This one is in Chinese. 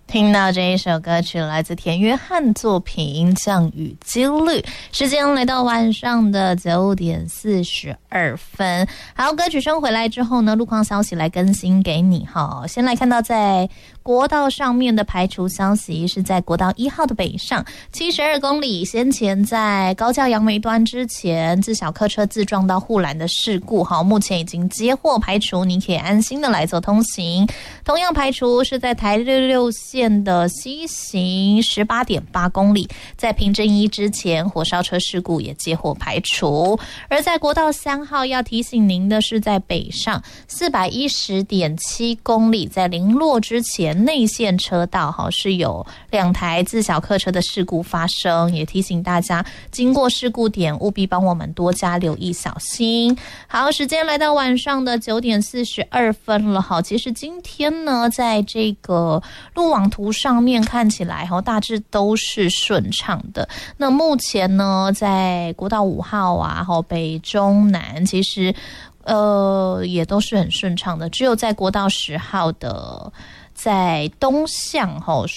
听到这一首歌曲来自田约翰作品《降雨几率》，时间来到晚上的9点42分。好，歌曲声回来之后呢，路况消息来更新给你哈。先来看到在国道上面的排除消息，是在国道1号的北上72公里，先前在高架杨梅端之前自小客车自撞到护栏的事故，好，目前已经接获排除，你可以安心的来做通行。同样排除是在台6线的西行18.8公里，在平镇一之前火烧车事故也接获排除。而在国道3号要提醒您的是，在北上410.7公里，在林落之前内线车道是有2台自小客车的事故发生，也提醒大家经过事故点务必帮我们多加留意小心。好，时间来到晚上的9点42分了。好，其实今天呢，在这个路网图上面看起来大致都是顺畅的。那目前呢，在国道5号啊，北中南其实也都是很顺畅的，只有在国道10号的在东向